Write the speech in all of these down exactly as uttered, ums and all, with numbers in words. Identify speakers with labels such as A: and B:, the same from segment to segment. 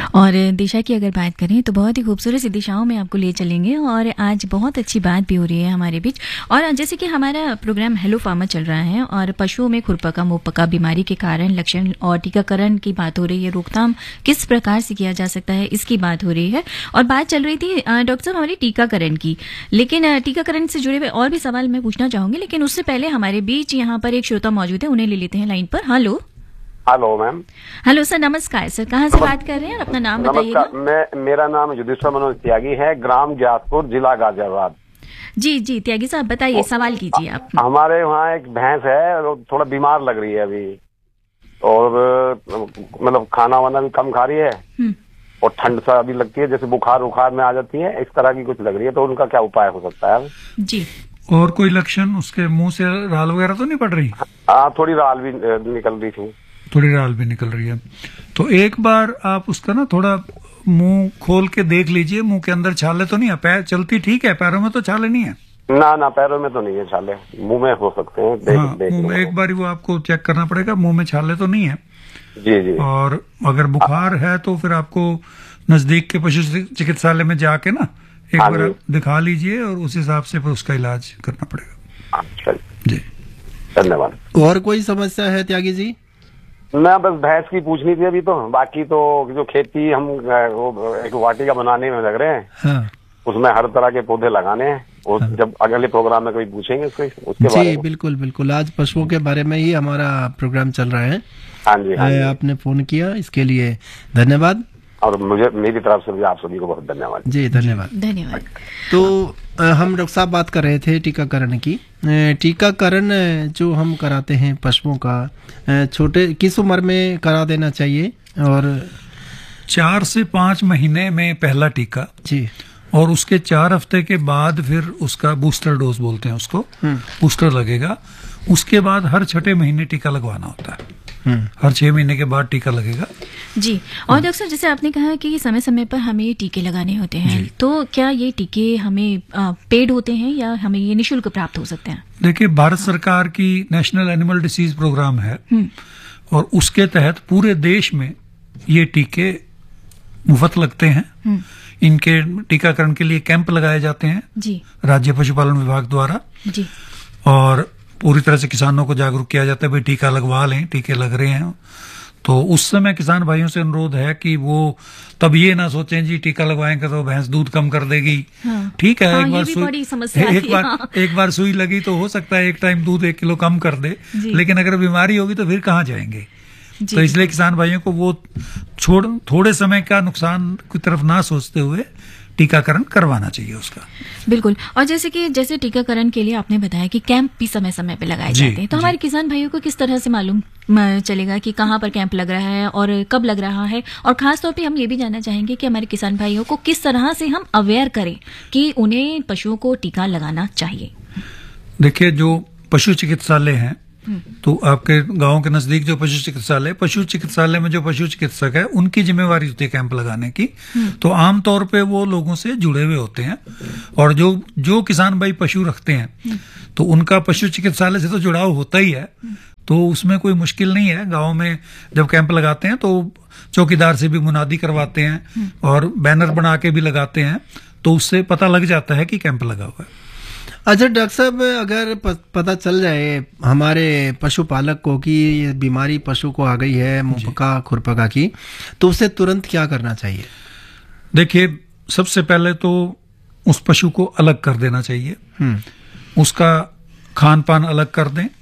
A: और दिशा की अगर बात करें तो बहुत ही खूबसूरत सी दिशाओं में आपको ले चलेंगे और आज बहुत अच्छी बात भी हो रही है हमारे बीच। और जैसे कि हमारा प्रोग्राम हेलो फार्मर चल रहा है और पशुओं में खुरपका मुहपका बीमारी के कारण लक्षण और टीकाकरण की बात हो रही है, रोकथाम किस प्रकार से किया जा सकता है इसकी बात हो रही है। और बात चल रही थी डॉक्टर साहब हमारी टीकाकरण की, लेकिन टीकाकरण से जुड़े हुए और भी सवाल मैं पूछना चाहूंगी, लेकिन उससे पहले हमारे बीच यहाँ पर एक श्रोता मौजूद है, उन्हें ले लेते हैं लाइन पर। Hello
B: hello ma'am.
A: Hello sir, नमस्कार सर, कहाँ से बात कर रहे हैं, अपना नाम बताइएगा।
B: मैं मेरा नाम युधिष्ठिर मनोज त्यागी है, ग्राम ग्यासपुर, जिला गाजियाबाद।
A: जी जी त्यागी साहब बताइए, सवाल कीजिए आप।
B: हमारे वहाँ एक भैंस है, थोड़ा बीमार लग रही है अभी, और मतलब खाना वाना भी कम खा रही है और ठंड सा अभी लगती है, जैसे बुखार उखार में आ जाती है, इस तरह की कुछ लग रही है, तो उनका क्या उपाय हो सकता है? जी।
C: और कोई लक्षण, उसके मुंह से राल वगैरह तो नहीं पड़ रही?
B: हाँ, थोड़ी राल भी निकल रही थी।
C: थोड़ी राल भी निकल रही है, तो एक बार आप उसका ना थोड़ा मुंह खोल के देख लीजिए, मुंह के अंदर छाले तो नहीं है? पैर चलती ठीक है, पैरों में तो छाले नहीं है?
B: ना ना, पैरों में तो नहीं है छाले, मुंह में हो सकते हैं। देख,
C: हाँ,
B: देख
C: मुंह में एक बार वो आपको चेक करना पड़ेगा, मुंह में छाले तो नहीं है।
B: जी जी।
C: और अगर बुखार है तो फिर आपको नजदीक के पशु चिकित्सालय में जाके ना एक बार दिखा लीजिए और उस हिसाब से फिर उसका इलाज करना पड़ेगा।
B: अच्छा
C: जी,
B: धन्यवाद।
D: और कोई समस्या है त्यागी जी?
B: मैं बस भैंस की पूछनी थी अभी, तो बाकी तो जो खेती हम वो एक वाटिका बनाने में लग रहे हैं। हाँ। उसमें हर तरह के पौधे लगाने हैं, और हाँ। जब अगले प्रोग्राम में कोई पूछेंगे उसके, उसके
D: जी
B: बारे में।
D: बिल्कुल बिल्कुल, आज पशुओं के बारे में ही हमारा प्रोग्राम चल रहा है।
B: हाँ जी, हाँ जी।
D: आपने फोन किया, इसके लिए धन्यवाद।
B: और मुझे मेरी तरफ से भी आप सभी को बहुत धन्यवाद।
D: जी धन्यवाद
A: धन्यवाद।
D: तो हम डॉक्टर साहब बात कर रहे थे टीकाकरण की। टीकाकरण जो हम कराते हैं पशुओं का, छोटे किस उम्र में करा देना चाहिए? और
C: चार से पांच महीने में पहला टीका
D: जी, और
C: उसके चार हफ्ते के बाद फिर उसका बूस्टर डोज बोलते हैं उसको, बूस्टर लगेगा। उसके बाद हर छठे महीने टीका लगवाना होता है, हर छह महीने के बाद टीका लगेगा।
A: जी। और डॉक्टर जैसे आपने कहा कि समय समय पर हमें ये टीके लगाने होते हैं, तो क्या ये टीके हमें पेड होते हैं या हमें ये निःशुल्क प्राप्त हो सकते हैं?
C: देखिए, भारत सरकार की नेशनल एनिमल डिसीज प्रोग्राम है और उसके तहत पूरे देश में ये टीके मुफ्त लगते हैं। इनके टीकाकरण के लिए कैंप लगाए जाते हैं जी, राज्य पशुपालन विभाग द्वारा जी, और पूरी तरह से किसानों को जागरूक किया जाता है, भाई टीका लगवा लें, टीके लग रहे हैं। तो उस समय किसान भाइयों से अनुरोध है कि वो तब ये ना सोचें जी टीका लगवाएंगे तो भैंस दूध कम कर देगी। हाँ। ठीक है, हाँ, एक बार सुई एक बार हाँ। एक बार सुई लगी तो हो सकता है एक टाइम दूध एक किलो कम कर दे, लेकिन अगर बीमारी होगी तो फिर कहाँ जाएंगे? तो इसलिए किसान भाइयों को वो छोड़ थोड़े समय का नुकसान की तरफ ना सोचते हुए टीकाकरण करवाना चाहिए उसका।
A: बिल्कुल। और जैसे कि जैसे टीकाकरण के लिए आपने बताया कि कैंप भी समय समय पे लगाए जाते हैं, तो हमारे किसान भाइयों को किस तरह से मालूम चलेगा कि कहाँ पर कैंप लग रहा है और कब लग रहा है? और खास तौर पे हम ये भी जानना चाहेंगे कि हमारे किसान भाइयों को किस तरह से हम अवेयर करें कि उन्हें पशुओं को टीका लगाना चाहिए।
C: देखिए, जो पशु चिकित्सालय हैं, तो आपके गांव के नजदीक जो पशु चिकित्सालय पशु चिकित्सालय में जो पशु चिकित्सक है, उनकी जिम्मेवारी होती है कैंप लगाने की। तो आमतौर पे वो लोगों से जुड़े हुए होते हैं, और जो जो किसान भाई पशु रखते हैं तो उनका पशु चिकित्सालय से तो जुड़ाव होता ही है, तो उसमें कोई मुश्किल नहीं है। गाँव में जब कैंप लगाते हैं तो चौकीदार से भी मुनादी करवाते हैं और बैनर बना के भी लगाते हैं, तो उससे पता लग जाता है कि कैंप लगा हुआ है।
D: अच्छा डॉक्टर साहब, अगर पता चल जाए हमारे पशुपालक को कि ये बीमारी पशु को आ गई है, मुहपका खुरपका की, तो उसे तुरंत क्या करना चाहिए?
C: देखिए, सबसे पहले तो उस पशु को अलग कर देना चाहिए, उसका खान पान अलग कर दें।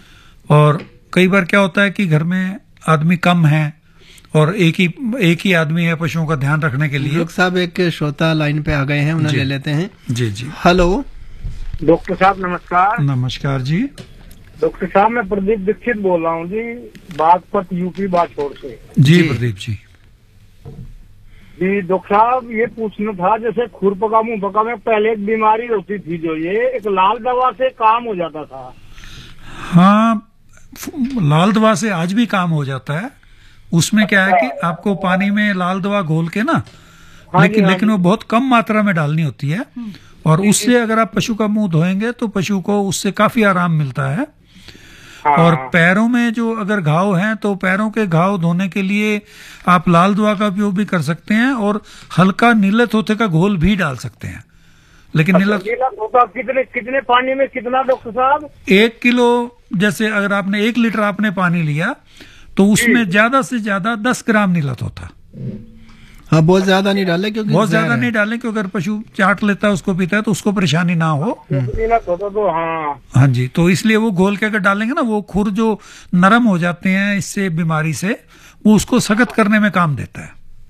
C: और कई बार क्या होता है कि घर में आदमी कम है और एक ही एक ही आदमी है पशुओं का ध्यान रखने के लिए।
D: डॉक्टर साहब, एक श्रोता लाइन पे आ गए हैं, उन्हें ले लेते हैं।
C: जी जी।
D: हेलो
E: डॉक्टर साहब, नमस्कार।
C: नमस्कार जी।
E: डॉक्टर साहब, मैं प्रदीप दीक्षित बोल रहा हूँ जी, बागपत यूपी बाछोड़ से।
C: जी, जी प्रदीप जी।
E: जी डॉक्टर साहब, ये पूछना था, जैसे खुरपका मुहपका में पहले एक बीमारी होती थी, जो ये एक लाल दवा से काम हो जाता था।
C: हाँ, लाल दवा से आज भी काम हो जाता है। उसमें क्या है कि आपको पानी में लाल दवा घोल के ना, लेकिन लेकिन वो बहुत कम मात्रा में डालनी होती है, और उससे अगर आप पशु का मुंह धोएंगे तो पशु को उससे काफी आराम मिलता है।
E: हाँ,
C: और
E: हाँ।
C: पैरों में जो अगर घाव हैं तो पैरों के घाव धोने के लिए आप लाल दुआ का उपयोग भी कर सकते हैं और हल्का नीले तोते का घोल भी डाल सकते हैं। लेकिन नीला
E: नीला तोता कितने कितने पानी में कितना डॉक्टर साहब?
C: एक किलो, जैसे अगर आपने एक लीटर आपने पानी लिया तो उसमें ज्यादा से ज्यादा दस ग्राम नीला तोता।
D: हाँ, बहुत ज्यादा नहीं डाले क्योंकि
C: बहुत
D: जहर
C: ज्यादा
D: है।
C: नहीं डालें, क्योंकि अगर पशु चाट लेता है उसको पीता है तो उसको परेशानी ना हो।
E: नीला तोता तो हाँ
C: हाँ जी, तो इसलिए वो घोल के अगर डालेंगे ना, वो खुर जो नरम हो जाते हैं इससे बीमारी से, वो उसको सख्त करने में काम देता है।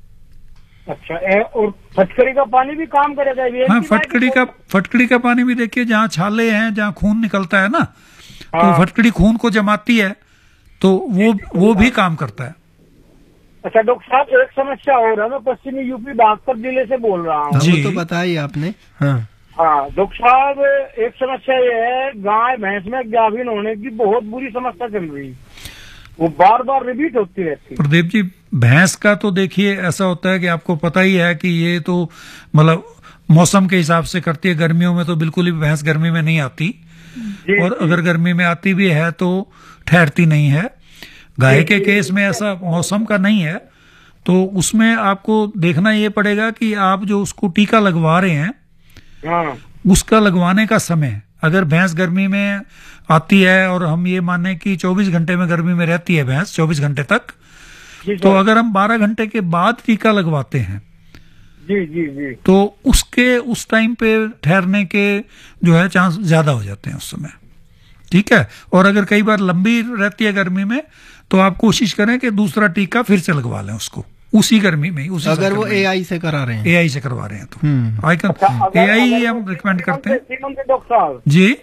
E: अच्छा। ए, और फटकरी का पानी भी काम करेगा ये?
C: हाँ, फटकड़ी का फटकड़ी का पानी भी देखिए, जहाँ छाले हैं, जहाँ खून निकलता है ना, तो
E: हाँ।
C: फटकड़ी खून को जमाती है, तो वो वो भी काम करता है।
E: अच्छा डॉक्टर साहब, एक समस्या हो रहा है, मैं पश्चिमी यूपी बागपत जिले से बोल रहा हूँ।
D: हाँ,
C: जी।
D: वो तो बताइए आपने। हाँ
E: हाँ डॉक्टर साहब, एक समस्या ये है, गाय भैंस में गाभिन होने की बहुत बुरी समस्या चल रही है, वो बार बार रिपीट होती रहती है।
C: प्रदीप जी, भैंस का तो देखिए ऐसा होता है कि आपको पता ही है कि ये तो मतलब मौसम के हिसाब से करती है। गर्मियों में तो बिल्कुल ही भैंस गर्मी में नहीं आती,
E: जी,
C: और अगर गर्मी में आती भी है तो ठहरती नहीं है। गाय के केस में ऐसा मौसम का नहीं है, तो उसमें आपको देखना ये पड़ेगा कि आप जो उसको टीका लगवा रहे हैं
E: हाँ
C: उसका लगवाने का समय, अगर भैंस गर्मी में आती है और हम ये माने कि चौबीस घंटे में गर्मी में रहती है भैंस चौबीस घंटे तक,
E: जी
C: तो
E: सर।
C: अगर हम बारह घंटे के बाद टीका लगवाते हैं
E: जी जी जी
C: तो उसके उस टाइम पे ठहरने के जो है चांस ज्यादा हो जाते हैं उस समय। ठीक है, और अगर कई बार लंबी रहती है गर्मी में तो आप कोशिश करें कि दूसरा टीका फिर से लगवा लें उसको उसी गर्मी में ही, उसी
D: अगर वो
C: सर्कल में।
D: एआई से करा रहे हैं।
C: एआई से करवा रहे हैं तो
D: हम्म।
C: आई
E: अच्छा,
C: कैन
E: अगर-
C: एआई ही
E: अगर
C: हम
E: वो
C: रिकमेंड
E: सीमन
C: करते
E: से-
C: हैं।
E: सीमन से डॉक्टर साहब,
C: जी,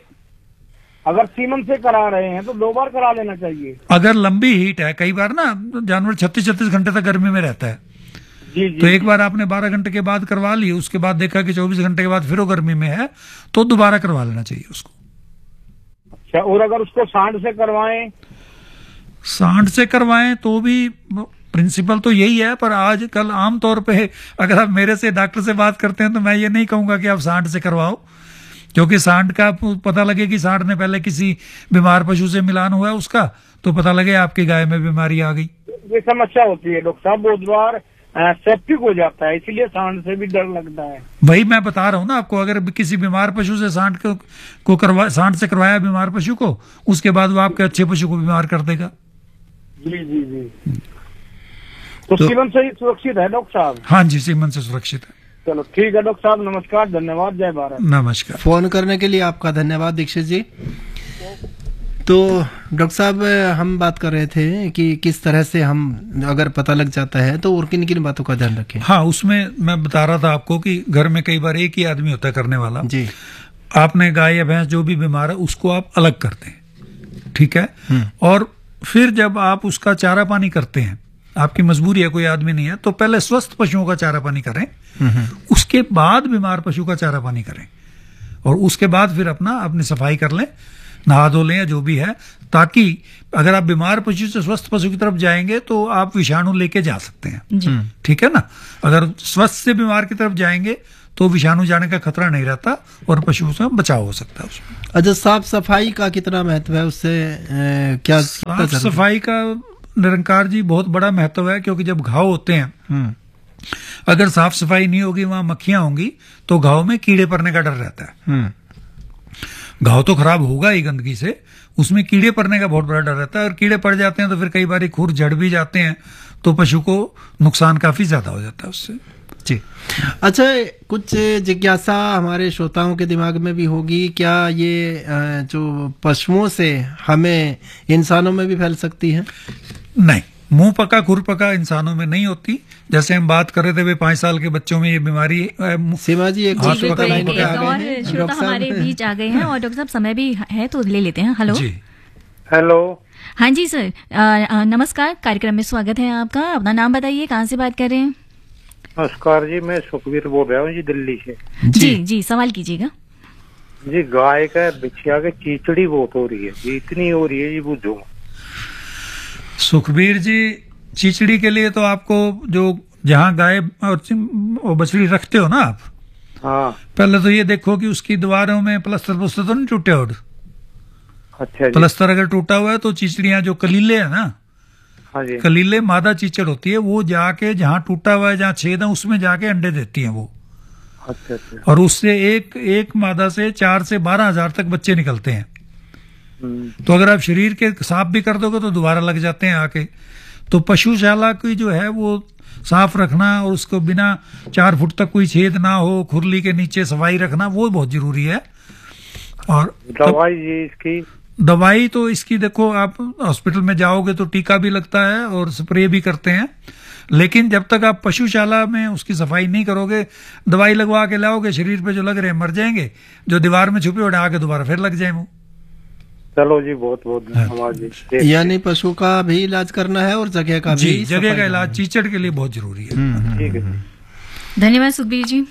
E: अगर सीमन से करा रहे हैं तो दो बार करा लेना चाहिए।
C: अगर लंबी हीट है, कई बार ना जानवर छत्तीस छत्तीस घंटे तक गर्मी में रहता है,
E: जी जी
C: तो एक बार आपने बारह घंटे के बाद करवा ली, उसके बाद देखा कि चौबीस घंटे के बाद फिर वो गर्मी में है, तो दोबारा करवा लेना चाहिए उसको।
E: अच्छा, और अगर उसको सांड से करवाएं?
C: सांड से करवाएं तो भी प्रिंसिपल तो यही है, पर आजकल आमतौर पे अगर आप मेरे से डॉक्टर से बात करते हैं तो मैं ये नहीं कहूंगा कि आप सांड से करवाओ, क्योंकि सांड का पता लगे कि सांड ने पहले किसी बीमार पशु से मिलान हुआ है उसका, तो पता लगे आपकी गाय में बीमारी आ गई।
E: ये समस्या होती है डॉक्टर साहब, बहुत बार सेप्टिक हो जाता है, इसलिए सांड से भी डर लगता है।
C: वही मैं बता रहा हूँ ना आपको, अगर किसी बीमार पशु से सांड को, को करवा सांड से करवाया बीमार पशु को, उसके बाद वो आपके अच्छे पशु को बीमार कर देगा।
E: जी जी जी तो,
D: तो-
E: सीमन से ही सुरक्षित है डॉक्टर साहब?
C: हाँ जी, सीमन से सुरक्षित है।
E: चलो ठीक है डॉक्टर साहब, नमस्कार, धन्यवाद, जय भारत।
C: नमस्कार।
D: फोन करने के लिए आपका धन्यवाद दीक्षित जी। तो डॉक्टर साहब, हम बात कर रहे थे कि किस तरह से हम अगर पता लग जाता है तो और किन किन बातों का ध्यान रखें।
C: हाँ, उसमें मैं बता रहा था आपको कि घर में कई बार एक ही आदमी होता है करने वाला।
D: जी।
C: आपने गाय या भैंस जो भी बीमार है उसको आप अलग कर दें, ठीक है। और फिर जब आप उसका चारा पानी करते हैं, आपकी मजबूरी है, कोई आदमी नहीं है, तो पहले स्वस्थ पशुओं का चारा पानी करें, उसके बाद बीमार पशु का चारा पानी करें, और उसके बाद फिर अपना अपनी सफाई कर लें, नहा धो लें या जो भी है, ताकि अगर आप बीमार पशु से स्वस्थ पशु की तरफ जाएंगे तो आप विषाणु लेके जा सकते हैं।
A: जी।
C: ठीक है ना। अगर स्वस्थ से बीमार की तरफ जाएंगे तो विषाणु जाने का खतरा नहीं रहता और पशुओं से बचाव हो सकता है उसमें।
D: अच्छा, साफ सफाई का कितना महत्व है, उससे अ, क्या
C: साफ सफाई का निरंकार जी बहुत बड़ा महत्व है, क्योंकि जब घाव होते हैं,
D: हम्म।
C: अगर साफ सफाई नहीं होगी, वहां मक्खियां होंगी, तो घाव में कीड़े पड़ने का डर रहता है।
D: हम्म।
C: घाव तो खराब होगा ही गंदगी से, उसमें कीड़े पड़ने का बहुत बड़ा डर रहता है, और कीड़े पड़ जाते हैं तो फिर कई बार खुर जड़ भी जाते हैं, तो पशु को नुकसान काफी ज्यादा हो जाता है उससे।
D: जी। अच्छा, कुछ जिज्ञासा हमारे श्रोताओं के दिमाग में भी होगी, क्या ये अ, जो पशुओं से हमें इंसानों में भी फैल सकती है?
C: नहीं, मुंह पका खुर पका इंसानों में नहीं होती। जैसे हम बात कर रहे थे, वे पांच साल के बच्चों में ये बीमारी अ, मुंह-
D: सीमा जी, एक
C: हाँ,
D: दूसरे
C: बिल्कुल,
D: का लाइन पे
C: बिल्कुल।
D: आ
A: एक
D: गए
A: और
D: हैं।
A: श्रोता
D: डॉक्टर
A: हमारे
D: साहब,
A: बीच आ गए हैं, और डॉक्टर साहब समय भी है तो ले लेते हैं। हेलो।
C: जी।
E: हेलो,
A: हाँ जी सर, अ, अ, नमस्कार, कार्यक्रम में स्वागत है आपका। अपना नाम बताइए, कहाँ से बात कर रहे हैं?
E: नमस्कार जी, मैं सुखबीर बोल रहा हूँ जी, दिल्ली से।
A: जी जी, सवाल कीजिएगा।
E: जी, गाय का बिछिया के चीचड़ी बहुत हो रही है जी, इतनी हो रही है जी, बुझो।
C: सुखबीर जी, चिचड़ी के लिए तो आपको जो जहाँ गाय और चिम- और बछड़ी रखते हो ना आप,
E: हाँ
C: पहले तो ये देखो कि उसकी दीवारों में प्लस्तर प्लस्तर तो नहीं टूटे और
E: अच्छा जी।
C: प्लस्तर अगर टूटा हुआ है तो चिचड़ियां जो कलीले है ना,
E: हाँ जी।
C: कलीले मादा चीचड़ होती है, वो जाके जहाँ टूटा हुआ है, जहाँ छेद है, उसमें जाके अंडे देती हैं वो।
E: अच्छा अच्छा।
C: और उससे एक एक मादा से चार से बारह हजार तक बच्चे निकलते हैं।
E: हम्म,
C: तो अगर आप शरीर के साफ भी कर दोगे तो दोबारा लग जाते हैं आके। तो पशुशाला की जो है वो साफ रखना और उसको बिना चार फुट तक कोई छेद ना हो, खुरली के नीचे सफाई रखना, वो बहुत जरूरी है। और
E: दवाई जी इसकी?
C: दवाई तो इसकी देखो, आप हॉस्पिटल में जाओगे तो टीका भी लगता है और स्प्रे भी करते हैं, लेकिन जब तक आप पशुशाला में उसकी सफाई नहीं करोगे, दवाई लगवा के लाओगे, शरीर पे जो लग रहे हैं मर जाएंगे, जो दीवार में छुपे उड़े आके दोबारा फिर लग जाए वो।
E: चलो जी, बहुत बहुत धन्यवाद जी।
D: यानी पशु का भी इलाज करना है और जगह का
C: जी,
D: भी
C: जगह का
D: सफाई
C: इलाज चीचड़ के लिए बहुत जरूरी है।
E: ठीक है।
A: धन्यवाद सुखबीर जी।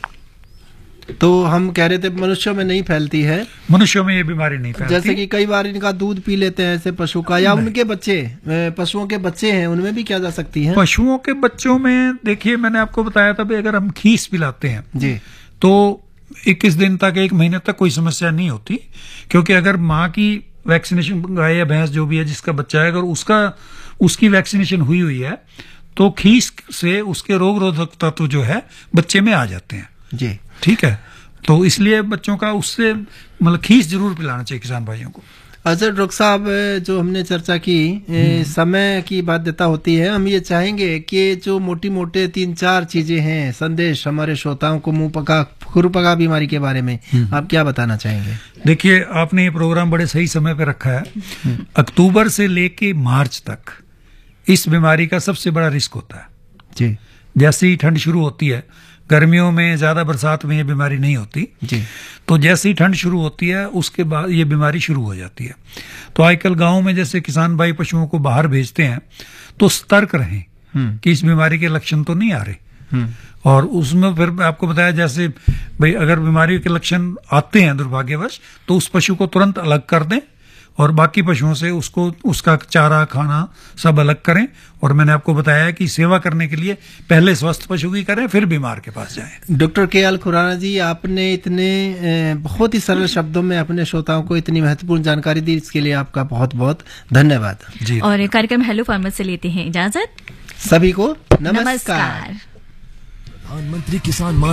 D: तो हम कह रहे थे मनुष्यों में नहीं फैलती है,
C: मनुष्यों में ये बीमारी नहीं फैलती।
D: जैसे कि कई बार इनका दूध पी लेते हैं ऐसे पशु का, या उनके बच्चे, पशुओं के बच्चे हैं, उनमें भी किया जा सकती है?
C: पशुओं के बच्चों में देखिए, मैंने आपको बताया था, अगर हम खीस पिलाते हैं
D: जी
C: तो इक्कीस दिन तक, एक महीने तक कोई समस्या नहीं होती, क्योंकि अगर माँ की वैक्सीनेशन, गाय या भैंस जो भी है जिसका बच्चा है, अगर उसका उसकी वैक्सीनेशन हुई हुई है तो खीस से उसके रोग रोधक तत्व जो है बच्चे में आ जाते हैं
D: जी।
C: ठीक है। तो इसलिए बच्चों का उससे मतलब खीस जरूर पिलाना चाहिए किसान भाइयों को।
D: अच्छा डॉक्टर साहब, जो हमने चर्चा की, ए, समय की बाध्यता होती है, हम ये चाहेंगे कि जो मोटी मोटे तीन चार चीजें हैं, संदेश हमारे श्रोताओं को मुंह पका खुरपका बीमारी के बारे में आप क्या बताना चाहेंगे?
C: देखिए, आपने ये प्रोग्राम बड़े सही समय पे रखा है। अक्टूबर से लेके मार्च तक इस बीमारी का सबसे बड़ा रिस्क होता है
D: जी।
C: जैसे ही ठंड शुरू होती है, गर्मियों में ज्यादा बरसात में ये बीमारी नहीं होती
D: जी।
C: तो जैसे ही ठंड शुरू होती है उसके बाद ये बीमारी शुरू हो जाती है। तो आजकल गांव में जैसे किसान भाई पशुओं को बाहर भेजते हैं तो सतर्क रहें कि इस बीमारी के लक्षण तो नहीं आ रहे। और उसमें फिर आपको बताया, जैसे भाई अगर बीमारी के लक्षण आते हैं दुर्भाग्यवश, तो उस पशु को तुरंत अलग कर दें और बाकी पशुओं से उसको उसका चारा खाना सब अलग करें। और मैंने आपको बताया कि सेवा करने के लिए पहले स्वस्थ पशु की करें, फिर बीमार के पास जाएं।
D: डॉक्टर के एल खुराना जी, आपने इतने बहुत ही सरल शब्दों में अपने श्रोताओं को इतनी महत्वपूर्ण जानकारी दी, इसके लिए आपका बहुत बहुत धन्यवाद
C: जी।
A: और कार्यक्रम हेलो फार्मर से लेते हैं इजाजत।
D: सभी को
A: नमस्कार।
F: प्रधानमंत्री किसान